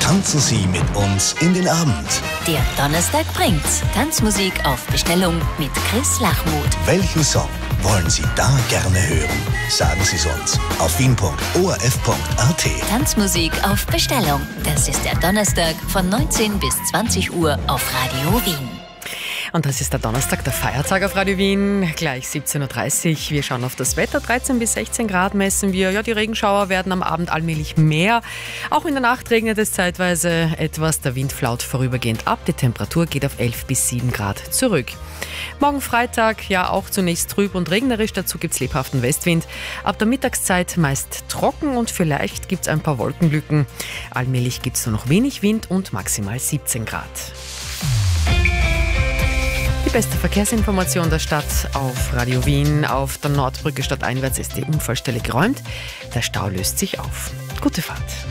Tanzen Sie mit uns in den Abend. Der Donnerstag bringt's. Tanzmusik auf Bestellung mit Chris Lachmuth. Welchen Song wollen Sie da gerne hören? Sagen Sie es uns auf wien.orf.at. Tanzmusik auf Bestellung. Das ist der Donnerstag von 19 bis 20 Uhr auf Radio Wien. Und das ist der Donnerstag, der Feiertag auf Radio Wien, gleich 17.30 Uhr. Wir schauen auf das Wetter, 13 bis 16 Grad messen wir. Ja, die Regenschauer werden am Abend allmählich mehr. Auch in der Nacht regnet es zeitweise etwas, der Wind flaut vorübergehend ab. Die Temperatur geht auf 11 bis 7 Grad zurück. Morgen Freitag, ja auch zunächst trüb und regnerisch, dazu gibt es lebhaften Westwind. Ab der Mittagszeit meist trocken und vielleicht gibt es ein paar Wolkenlücken. Allmählich gibt es nur noch wenig Wind und maximal 17 Grad. Die beste Verkehrsinformation der Stadt auf Radio Wien. Auf der Nordbrücke stadteinwärts ist die Unfallstelle geräumt. Der Stau löst sich auf. Gute Fahrt.